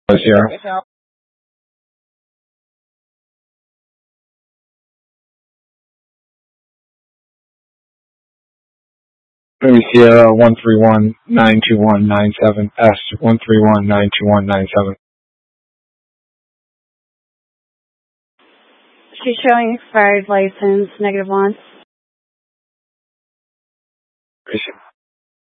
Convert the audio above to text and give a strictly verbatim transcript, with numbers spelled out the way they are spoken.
Sierra. Maybe Sierra one three one nine two one nine seven S one three one nine two one nine seven. She's showing expired license, negative one.